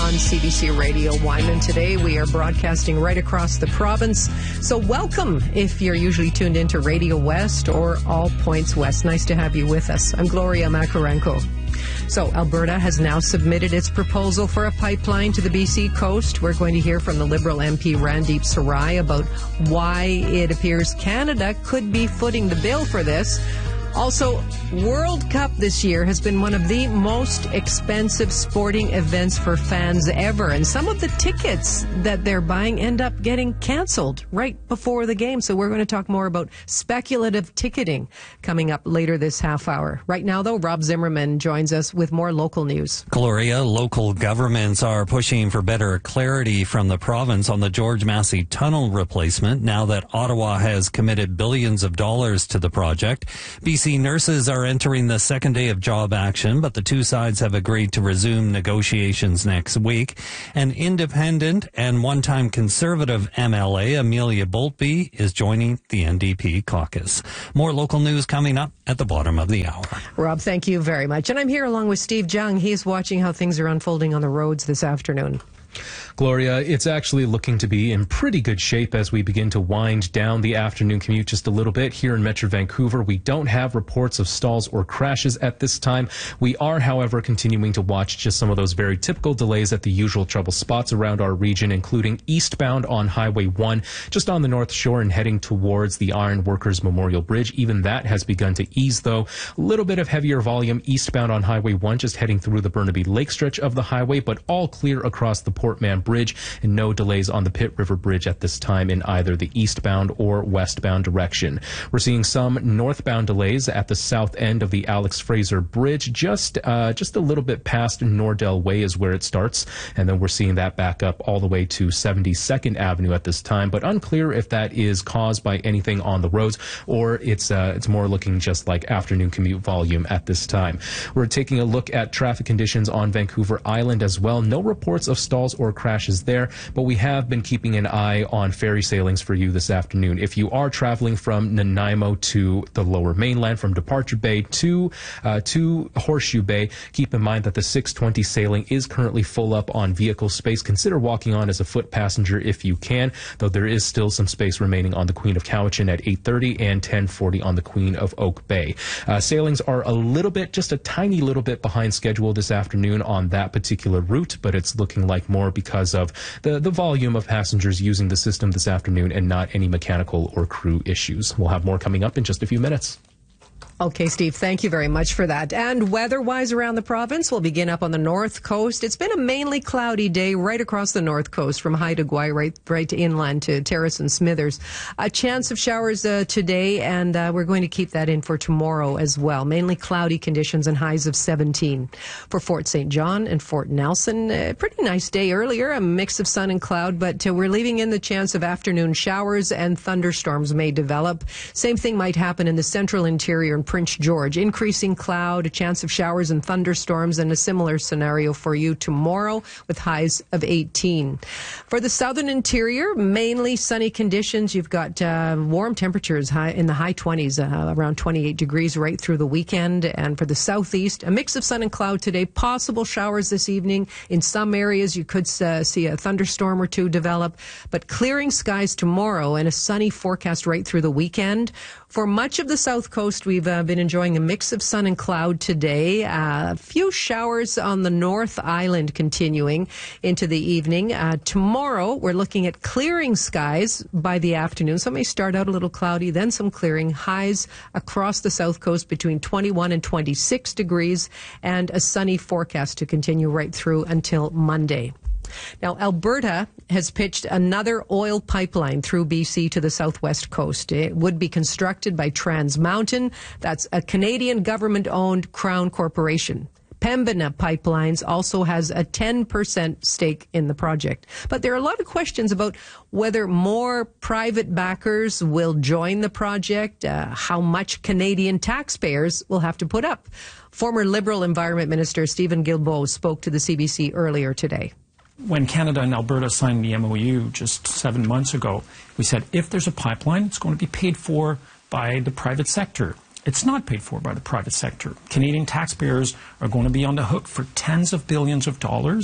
on CBC Radio 1. And today we are broadcasting right across the province. So welcome if you're usually tuned into Radio West or All Points West. Nice to have you with us. I'm Gloria Makarenko. So Alberta has now submitted its proposal for a pipeline to the BC coast. We're going to hear from the Liberal MP Randeep Sarai about why it appears Canada could be footing the bill for this. Also, World Cup this year has been one of the most expensive sporting events for fans ever. And some of the tickets that they're buying end up getting canceled right before the game. So we're going to talk more about speculative ticketing coming up later this half hour. Right now, though, Rob Zimmerman joins us with more local news. Gloria, local governments are pushing for better clarity from the province on the George Massey Tunnel replacement now that Ottawa has committed billions of dollars to the project. BC nurses are entering the second day of job action, but the two sides have agreed to resume negotiations next week. An independent and one-time Conservative MLA, Amelia Boltby, is joining the NDP caucus. More local news coming up at the bottom of the hour. Rob, thank you very much. And I'm here along with Steve Jung. He's watching how things are unfolding on the roads this afternoon. Gloria, it's actually looking to be in pretty good shape as we begin to wind down the afternoon commute just a little bit. Here in Metro Vancouver, we don't have reports of stalls or crashes at this time. We are, however, continuing to watch just some of those very typical delays at the usual trouble spots around our region, including eastbound on Highway 1, just on the North Shore and heading towards the Iron Workers Memorial Bridge. Even that has begun to ease, though. A little bit of heavier volume eastbound on Highway 1, just heading through the Burnaby Lake stretch of the highway, but all clear across the Port Mann Bridge, and no delays on the Pitt River Bridge at this time in either the eastbound or westbound direction. We're seeing some northbound delays at the south end of the Alex Fraser Bridge, just a little bit past Nordell Way is where it starts, and then we're seeing that back up all the way to 72nd Avenue at this time, but unclear if that is caused by anything on the roads or it's more looking just like afternoon commute volume at this time. We're taking a look at traffic conditions on Vancouver Island as well. No reports of stalls or crashes there, but we have been keeping an eye on ferry sailings for you this afternoon. If you are traveling from Nanaimo to the Lower Mainland, from Departure Bay to Horseshoe Bay, keep in mind that the 6:20 sailing is currently full up on vehicle space. Consider walking on as a foot passenger if you can, though there is still some space remaining on the Queen of Cowichan at 8:30 and 10:40 on the Queen of Oak Bay. Sailings are just a tiny little bit behind schedule this afternoon on that particular route, but it's looking like more because of the volume of passengers using the system this afternoon and not any mechanical or crew issues. We'll have more coming up in just a few minutes. Okay, Steve, thank you very much for that. And weather-wise around the province, we'll begin up on the north coast. It's been a mainly cloudy day right across the north coast, from Haida Gwaii right to inland to Terrace and Smithers. A chance of showers today, and we're going to keep that in for tomorrow as well. Mainly cloudy conditions and highs of 17. For Fort St. John and Fort Nelson, a pretty nice day earlier, a mix of sun and cloud, but we're leaving in the chance of afternoon showers and thunderstorms may develop. Same thing might happen in the central interior and Prince George. Increasing cloud, a chance of showers and thunderstorms, and a similar scenario for you tomorrow with highs of 18. For the southern interior, mainly sunny conditions. You've got warm temperatures in the high 20s, around 28 degrees right through the weekend. And for the southeast, a mix of sun and cloud today. Possible showers this evening. In some areas, you could see a thunderstorm or two develop, but clearing skies tomorrow and a sunny forecast right through the weekend. For much of the south coast, we've been enjoying a mix of sun and cloud today. A few showers on the North Island continuing into the evening. Tomorrow, we're looking at clearing skies by the afternoon. So it may start out a little cloudy, then some clearing. Highs across the south coast between 21 and 26 degrees, and a sunny forecast to continue right through until Monday. Now, Alberta has pitched another oil pipeline through BC to the southwest coast. It would be constructed by Trans Mountain. That's a Canadian government-owned Crown corporation. Pembina Pipelines also has a 10% stake in the project. But there are a lot of questions about whether more private backers will join the project, how much Canadian taxpayers will have to put up. Former Liberal Environment Minister Stephen Guilbeault spoke to the CBC earlier today. When Canada and Alberta signed the MOU just 7 months ago, we said if there's a pipeline, it's going to be paid for by the private sector. It's not paid for by the private sector. Canadian taxpayers are going to be on the hook for tens of billions of dollars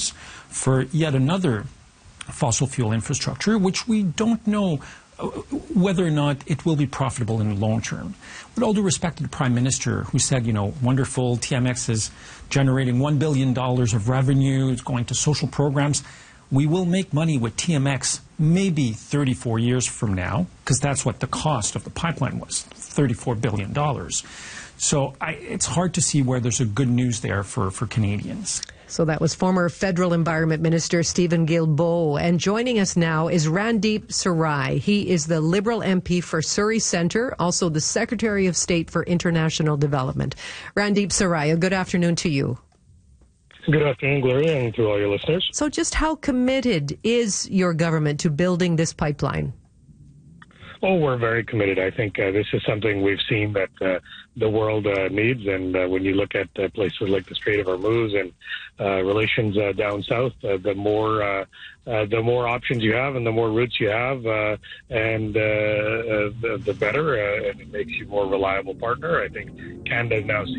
for yet another fossil fuel infrastructure, which we don't know whether or not it will be profitable in the long term. With all due respect to the Prime Minister, who said, wonderful, TMX is generating $1 billion of revenue, it's going to social programs. We will make money with TMX maybe 34 years from now, because that's what the cost of the pipeline was, $34 billion. So it's hard to see where there's a good news there for Canadians. So that was former Federal Environment Minister Steven Guilbeault. And joining us now is Randeep Sarai. He is the Liberal MP for Surrey Centre, also the Secretary of State for International Development. Randeep Sarai, good afternoon to you. Good afternoon, Gloria, and to all your listeners. So just how committed is your government to building this pipeline? Oh, we're very committed. I think this is something we've seen that the world needs. And when you look at places like the Strait of Hormuz and relations down south, the more options you have and the more routes you have, and the better. And it makes you a more reliable partner. I think Canada now